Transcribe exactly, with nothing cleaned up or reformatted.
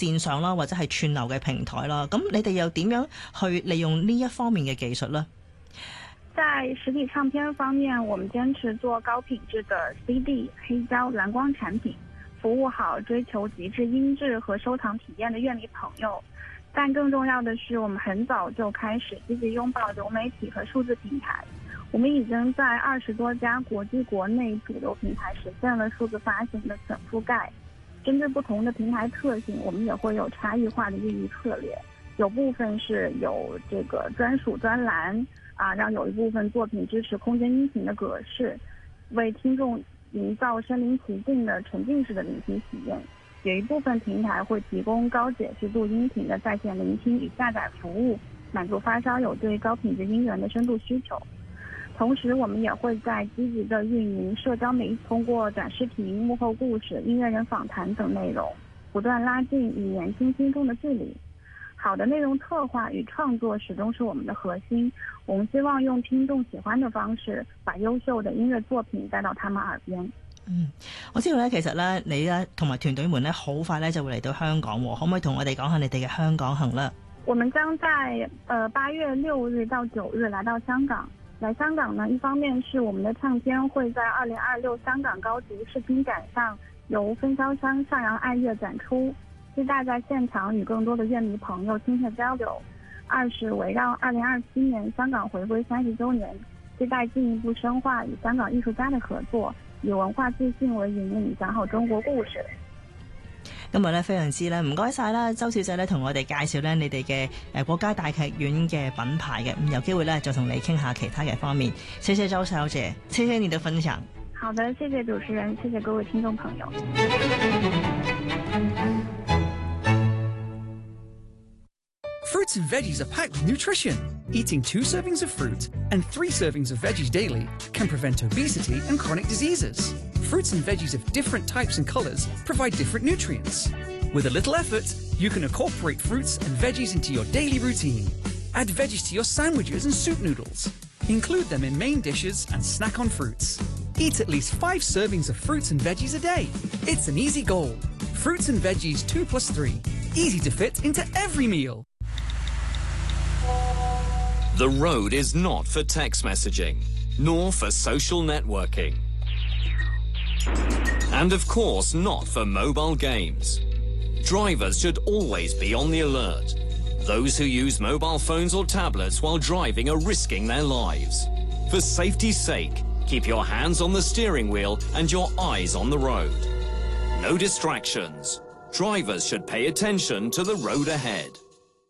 線上啦，或者係串流嘅平台啦。咁你哋又點樣去利用呢一方面嘅技術呢？ 在實體唱片方面，我們堅持做高品質的 C D、黑膠、藍光產品，服務好追求極致音質和收藏體驗的樂迷朋友。但更重要的是，我們很早就開始積極擁抱流媒體和數字平台。我們已經在二十多家國際國內主流平台實現了數字發行的全覆蓋。針對不同的平台特性，我們也會有差異化的運營策略。有部分是有這個專屬專欄啊，讓有一部分作品支持空間音頻的格式，為聽眾營造身臨其境的沉浸式的聆聽體驗。有一部分平台會提供高解析度音頻的在線聆聽與下載服務，滿足發燒友對高品質音源的深度需求。同時，我們也會在積極的運營社交媒體，通過展示品、幕後故事、音樂人訪談等內容，不斷拉近與年輕聽眾的距離。好的內容策劃與創作始終是我們的核心。我們希望用聽眾喜歡的方式，把優秀的音樂作品帶到他們耳邊。 嗯，我知道咧，其實咧，你咧同埋團隊們咧，好快咧就會嚟到香港，可唔可以同我哋講下你哋嘅香港行呢？ 我們將在呃八月六日到九日來到香港。來香港呢，一方面是我們的唱片會在二零二六香港高級視聽展上由分銷商上揚愛樂展出，期待在現場與更多的樂迷朋友親切交流。二是圍繞二零二七年香港回歸三十週年，期待進一步深化與香港藝術家的合作，以文化自信為引領，講好中國故事。 今日咧非常之咧，唔該晒啦，周小姐咧同我哋介紹咧你哋嘅誒國家大劇院嘅品牌嘅，咁有機會咧就同你傾下其他嘅方面。謝謝周小姐，謝謝你的分享。 好的，謝謝主持人，謝謝各位聽眾朋友。 Fruits and veggies are packed with nutrition. Eating two servings of fruit and three servings of veggies daily can prevent obesity and chronic diseases. Fruits and veggies of different types and colors provide different nutrients. With a little effort, you can incorporate fruits and veggies into your daily routine. Add veggies to your sandwiches and soup noodles. Include them in main dishes and snack on fruits. Eat at least five servings of fruits and veggies a day. It's an easy goal. Fruits and veggies two plus three. Easy to fit into every meal. The road is not for text messaging, nor for social networking. And of course, not for mobile games. Drivers should always be on the alert. Those who use mobile phones or tablets while driving are risking their lives. For safety's sake, keep your hands on the steering wheel and your eyes on the road. No distractions. Drivers should pay attention to the road ahead.